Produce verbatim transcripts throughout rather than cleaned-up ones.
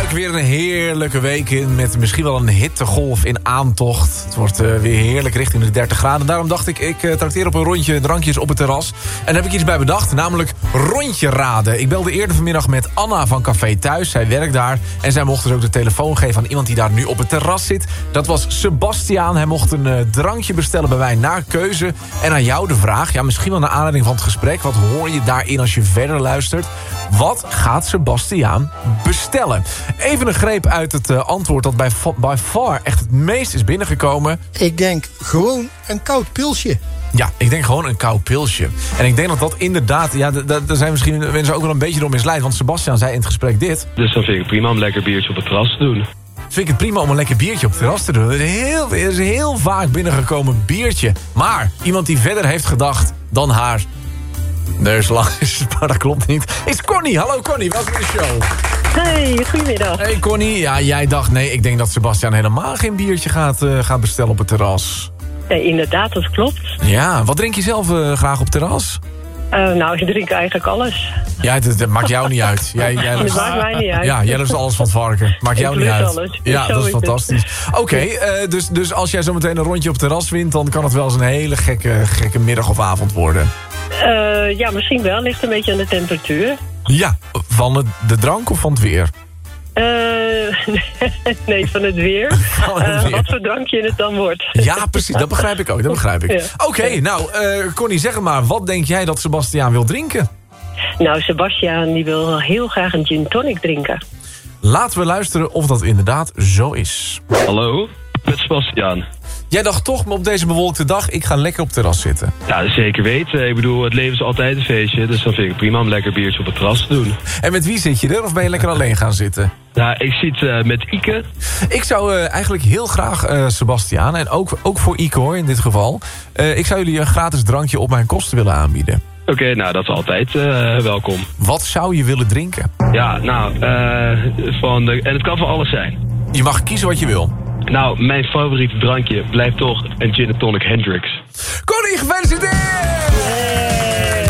week weer een heerlijke week in... met misschien wel een hittegolf in aantocht. Het wordt uh, weer heerlijk richting de dertig graden. Daarom dacht ik, ik uh, trakteer op een rondje drankjes op het terras. En daar heb ik iets bij bedacht, namelijk rondje raden. Ik belde eerder vanmiddag met Anna van Café Thuis. Zij werkt daar en zij mocht dus ook de telefoon geven... aan iemand die daar nu op het terras zit. Dat was Sebastiaan. Hij mocht een uh, drankje bestellen bij mij naar keuze. En aan jou de vraag, ja, misschien wel naar aanleiding van het gesprek... wat hoor je daarin als je verder luistert? Wat gaat Sebastiaan bestellen? Even een greep uit het uh, antwoord dat bij by far echt het meest is binnengekomen. Ik denk gewoon een koud pilsje. Ja, ik denk gewoon een koud pilsje. En ik denk dat dat inderdaad... Ja, daar zijn misschien mensen ook wel een beetje door misleid. Want Sebastiaan zei in het gesprek dit. Dus dan vind ik het prima om een lekker biertje op het terras te doen. Vind ik het prima om een lekker biertje op het terras te doen. Er is heel, er is heel vaak binnengekomen biertje. Maar iemand die verder heeft gedacht dan haar... neus lang is, maar dat klopt niet. Is Connie. Hallo Connie, welkom in de show. Hey, goedemiddag. Hey Connie, ja, jij dacht nee, ik denk dat Sebastiaan helemaal geen biertje gaat, uh, gaat bestellen op het terras. Nee, inderdaad, dat klopt. Ja, wat drink je zelf uh, graag op het terras? Uh, nou, ik drink eigenlijk alles. Ja, het, het maakt jou niet uit. Jij, jij dat lust, maakt mij niet uit. Ja, jij lust alles van het varken. Maakt jou ik niet uit. Alles. Ja, Zo dat is, is fantastisch. Oké, okay, uh, dus, dus als jij zo meteen een rondje op het terras wint... dan kan het wel eens een hele gekke, gekke middag of avond worden. Uh, ja, misschien wel. Ligt een beetje aan de temperatuur. Ja, van het, de drank of van het weer? Uh, nee, van het weer. Van het weer. Uh, wat voor drankje het dan wordt. Ja, precies. Dat begrijp ik ook. Dat begrijp ik. Ja. Oké, okay, nou, uh, Connie, zeg maar. Wat denk jij dat Sebastiaan wil drinken? Nou, Sebastiaan die wil heel graag een gin tonic drinken. Laten we luisteren of dat inderdaad zo is. Hallo, met Sebastiaan. Jij dacht toch op deze bewolkte dag, ik ga lekker op het terras zitten. Ja, zeker weten. Ik bedoel, het leven is altijd een feestje. Dus dan vind ik het prima om lekker biertje op het terras te doen. En met wie zit je er? Of ben je lekker alleen gaan zitten? Nou, ik zit uh, met Ike. Ik zou uh, eigenlijk heel graag, uh, Sebastiaan, en ook, ook voor Ike hoor, in dit geval... Uh, ik zou jullie een gratis drankje op mijn kosten willen aanbieden. Oké, okay, nou, dat is altijd uh, welkom. Wat zou je willen drinken? Ja, nou, uh, van de, en het kan van alles zijn. Je mag kiezen wat je wil. Nou, mijn favoriete drankje blijft toch een gin and tonic Hendrix. Connie, gefeliciteerd! Hey,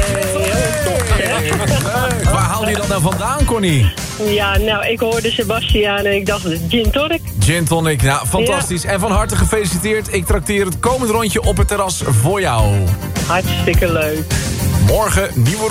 hey. Waar haal je dat nou vandaan, Connie? Ja, nou, ik hoorde Sebastiaan en ik dacht, gin tonic. Gin tonic, nou, fantastisch. Ja. En van harte gefeliciteerd. Ik trakteer het komend rondje op het terras voor jou. Hartstikke leuk. Morgen, nieuwe